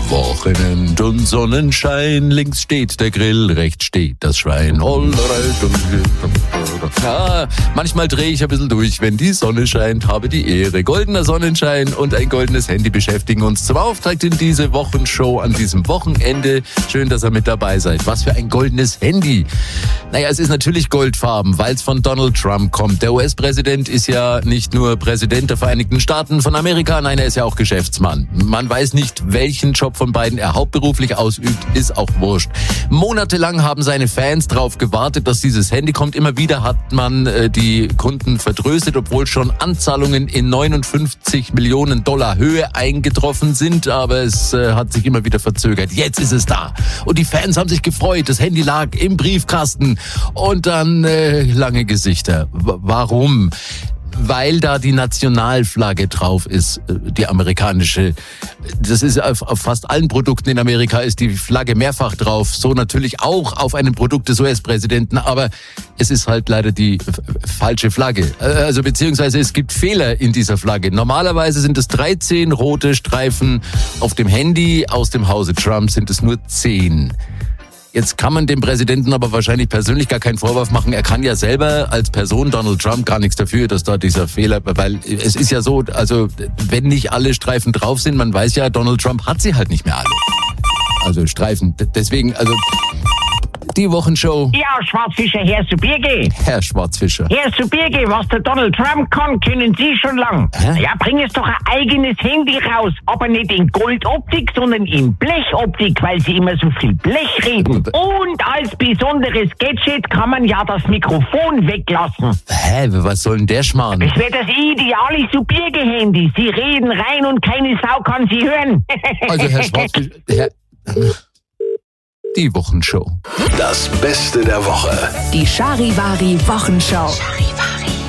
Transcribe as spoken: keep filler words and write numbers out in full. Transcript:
Wochenend und Sonnenschein, links steht der Grill, rechts steht das Schwein. Ja, manchmal drehe ich ein bisschen durch, wenn die Sonne scheint, habe die Ehre. Goldener Sonnenschein und ein goldenes Handy beschäftigen uns zum Auftakt in diese Wochenshow an diesem Wochenende. Schön, dass ihr mit dabei seid. Was für ein goldenes Handy. Naja, es ist natürlich goldfarben, weil es von Donald Trump kommt. Der U S-Präsident ist ja nicht nur Präsident der Vereinigten Staaten von Amerika, nein, er ist ja auch Geschäftsmann. Man weiß nicht, welchen Job von beiden er hauptberuflich ausübt, ist auch wurscht. Monatelang haben seine Fans darauf gewartet, dass dieses Handy kommt. Immer wieder hat man äh, die Kunden vertröstet, obwohl schon Anzahlungen in neunundfünfzig Millionen Dollar Höhe eingetroffen sind, aber es äh, hat sich immer wieder verzögert. Jetzt ist es da. Und die Fans haben sich gefreut. Das Handy lag im Briefkasten und dann äh, lange Gesichter. W- warum? Weil da die Nationalflagge drauf ist, die amerikanische. Das ist auf, auf fast allen Produkten in Amerika ist die Flagge mehrfach drauf. So natürlich auch auf einem Produkt des U S-Präsidenten, aber es ist halt leider die f- falsche Flagge. Also beziehungsweise es gibt Fehler in dieser Flagge. Normalerweise sind es dreizehn rote Streifen auf dem Handy. Aus dem Hause Trump sind es nur zehn. Jetzt kann man dem Präsidenten aber wahrscheinlich persönlich gar keinen Vorwurf machen. Er kann ja selber als Person, Donald Trump, gar nichts dafür, dass da dieser Fehler, weil es ist ja so, also wenn nicht alle Streifen drauf sind, man weiß ja, Donald Trump hat sie halt nicht mehr alle. Also Streifen. Deswegen, also die Wochenshow. Ja, Schwarzfischer, Herr Subirge. Herr Schwarzfischer. Herr Subirge, was der Donald Trump kann, können Sie schon lang. Hä? Ja, bring es doch ein eigenes Handy raus. Aber nicht in Goldoptik, sondern in Blechoptik, weil Sie immer so viel Blech reden. Und als besonderes Gadget kann man ja das Mikrofon weglassen. Hä, was soll denn der Schmarrn? Das wäre das ideale Subirge-Handy. Sie reden rein und keine Sau kann Sie hören. Also Herr Schwarzfischer, Herr... Die Wochenshow. Das Beste der Woche. Die Charivari Wochenschau.